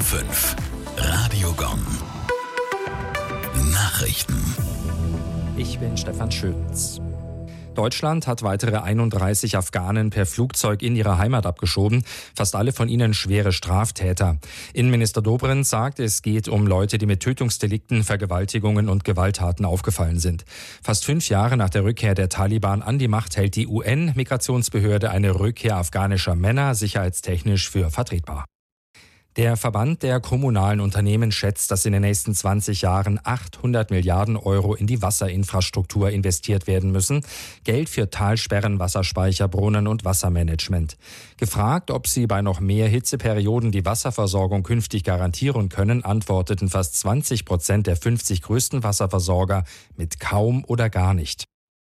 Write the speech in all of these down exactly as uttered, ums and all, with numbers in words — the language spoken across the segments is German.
fünf. Radio Gong. Nachrichten. Ich bin Stefan Schötz. Deutschland hat weitere einunddreißig Afghanen per Flugzeug in ihre Heimat abgeschoben, fast alle von ihnen schwere Straftäter. Innenminister Dobrindt sagt, es geht um Leute, die mit Tötungsdelikten, Vergewaltigungen und Gewalttaten aufgefallen sind. Fast fünf Jahre nach der Rückkehr der Taliban an die Macht hält die U N-Migrationsbehörde eine Rückkehr afghanischer Männer sicherheitstechnisch für vertretbar. Der Verband der kommunalen Unternehmen schätzt, dass in den nächsten zwanzig Jahren achthundert Milliarden Euro in die Wasserinfrastruktur investiert werden müssen. Geld für Talsperren, Wasserspeicher, Brunnen und Wassermanagement. Gefragt, ob sie bei noch mehr Hitzeperioden die Wasserversorgung künftig garantieren können, antworteten fast zwanzig Prozent der fünfzig größten Wasserversorger mit kaum oder gar nicht.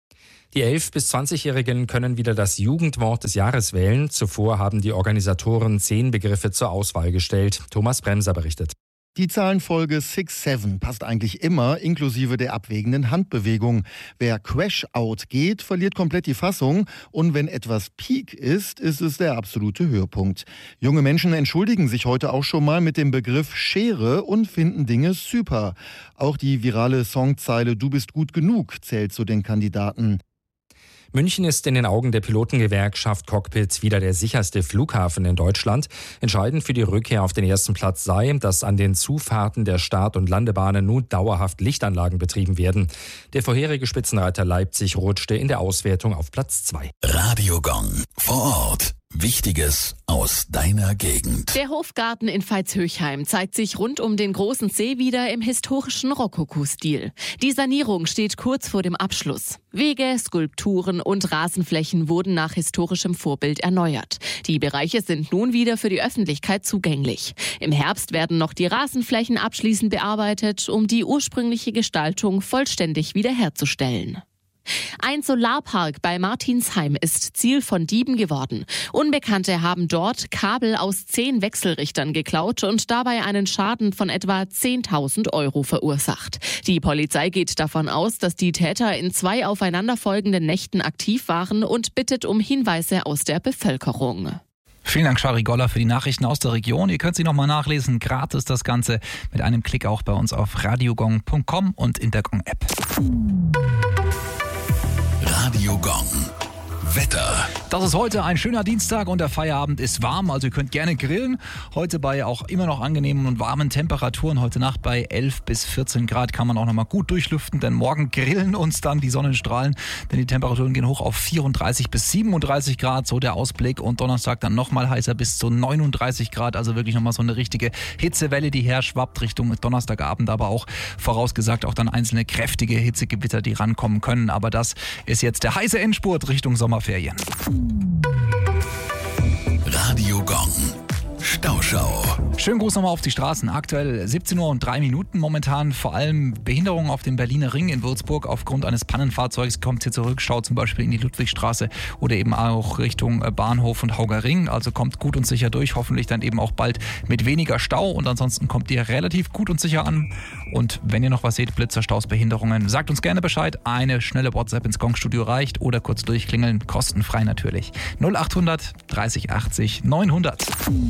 Die elf- bis zwanzigjährigen können wieder das Jugendwort des Jahres wählen. Zuvor haben die Organisatoren zehn Begriffe zur Auswahl gestellt. Thomas Bremser berichtet. Die Zahlenfolge six seven passt eigentlich immer, inklusive der abwägenden Handbewegung. Wer Crash-Out geht, verliert komplett die Fassung. Und wenn etwas Peak ist, ist es der absolute Höhepunkt. Junge Menschen entschuldigen sich heute auch schon mal mit dem Begriff Schere und finden Dinge super. Auch die virale Songzeile "Du bist gut genug" zählt zu den Kandidaten. München ist in den Augen der Pilotengewerkschaft Cockpit wieder der sicherste Flughafen in Deutschland. Entscheidend für die Rückkehr auf den ersten Platz sei, dass an den Zufahrten der Start- und Landebahnen nun dauerhaft Lichtanlagen betrieben werden. Der vorherige Spitzenreiter Leipzig rutschte in der Auswertung auf Platz zwei. Radio Gong. Vor Ort. Wichtiges aus deiner Gegend. Der Hofgarten in Veitshöchheim zeigt sich rund um den großen See wieder im historischen Rokoko-Stil. Die Sanierung steht kurz vor dem Abschluss. Wege, Skulpturen und Rasenflächen wurden nach historischem Vorbild erneuert. Die Bereiche sind nun wieder für die Öffentlichkeit zugänglich. Im Herbst werden noch die Rasenflächen abschließend bearbeitet, um die ursprüngliche Gestaltung vollständig wiederherzustellen. Ein Solarpark bei Martinsheim ist Ziel von Dieben geworden. Unbekannte haben dort Kabel aus zehn Wechselrichtern geklaut und dabei einen Schaden von etwa zehntausend Euro verursacht. Die Polizei geht davon aus, dass die Täter in zwei aufeinanderfolgenden Nächten aktiv waren und bittet um Hinweise aus der Bevölkerung. Vielen Dank, Shari Goller, für die Nachrichten aus der Region. Ihr könnt sie nochmal nachlesen, gratis das Ganze, mit einem Klick auch bei uns auf radiogong punkt com und in der Gong-App. Radio Gong. Wetter. Das ist heute ein schöner Dienstag und der Feierabend ist warm, also ihr könnt gerne grillen. Heute bei auch immer noch angenehmen und warmen Temperaturen. Heute Nacht bei elf bis vierzehn Grad kann man auch nochmal gut durchlüften, denn morgen grillen uns dann die Sonnenstrahlen, denn die Temperaturen gehen hoch auf vierunddreißig bis siebenunddreißig Grad, so der Ausblick. Und Donnerstag dann nochmal heißer bis zu neununddreißig Grad, also wirklich nochmal so eine richtige Hitzewelle, die herschwappt Richtung Donnerstagabend, aber auch vorausgesagt auch dann einzelne kräftige Hitzegewitter, die rankommen können. Aber das ist jetzt der heiße Endspurt Richtung Sommerferien. Radio Gong. Stauschau. Schönen Gruß nochmal auf die Straßen. Aktuell siebzehn Uhr und drei Minuten. Momentan vor allem Behinderungen auf dem Berliner Ring in Würzburg. Aufgrund eines Pannenfahrzeugs kommt hier zurück. Schaut zum Beispiel in die Ludwigstraße oder eben auch Richtung Bahnhof und Hauger Ring. Also kommt gut und sicher durch. Hoffentlich dann eben auch bald mit weniger Stau. Und ansonsten kommt ihr relativ gut und sicher an. Und wenn ihr noch was seht, Blitzer, Staus, Behinderungen, sagt uns gerne Bescheid. Eine schnelle WhatsApp ins Gong-Studio reicht oder kurz durchklingeln. Kostenfrei natürlich. null achthundert dreißig achtzig neunhundert.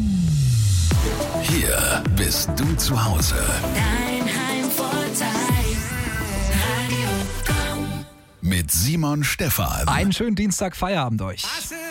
Hier bist du zu Hause. Dein Heimvorteil. Radio Gong. Mit Simon Stephan. Einen schönen Dienstag, Feierabend euch.